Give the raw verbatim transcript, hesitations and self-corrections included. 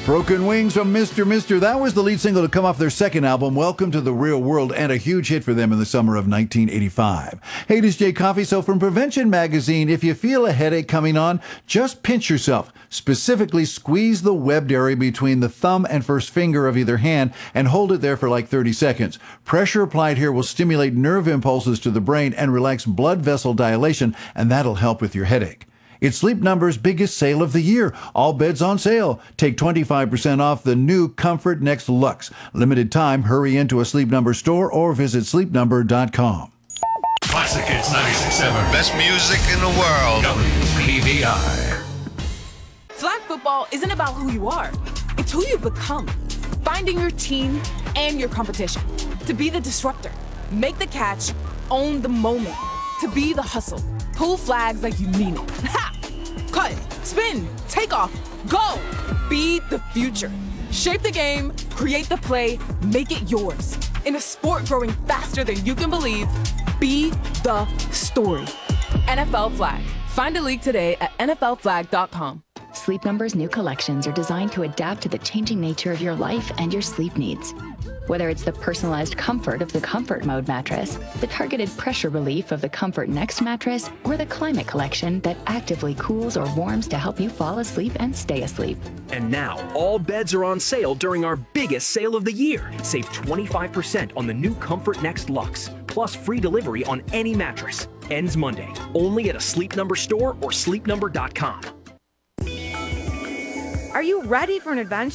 Broken Wings from Mister Mister That was the lead single to come off their second album, Welcome to the Real World, and a huge hit for them in the summer of nineteen eighty-five. Hey, this is Jay Coffey. So from Prevention Magazine, if you feel a headache coming on, just pinch yourself. Specifically, squeeze the webbed area between the thumb and first finger of either hand and hold it there for like thirty seconds. Pressure applied here will stimulate nerve impulses to the brain and relax blood vessel dilation, and that'll help with your headache. It's Sleep Number's biggest sale of the year. All beds on sale. Take twenty-five percent off the new Comfort Next Luxe. Limited time. Hurry into a Sleep Number store or visit sleep number dot com. Classic Hits ninety-six point seven. Best music in the world. W P V I. Flag football isn't about who you are. It's who you become. Finding your team and your competition. To be the disruptor. Make the catch. Own the moment. To be the hustle. Pull flags like you mean it. Ha! Cut, spin, take off, go! Be the future. Shape the game, create the play, make it yours. In a sport growing faster than you can believe, be the story. N F L Flag. Find a league today at N F L flag dot com. Sleep Number's new collections are designed to adapt to the changing nature of your life and your sleep needs. Whether it's the personalized comfort of the Comfort Mode mattress, the targeted pressure relief of the Comfort Next mattress, or the Climate Collection that actively cools or warms to help you fall asleep and stay asleep. And now, all beds are on sale during our biggest sale of the year. Save twenty-five percent on the new Comfort Next Luxe, plus free delivery on any mattress. Ends Monday, only at a Sleep Number store or sleep number dot com. Are you ready for an adventure?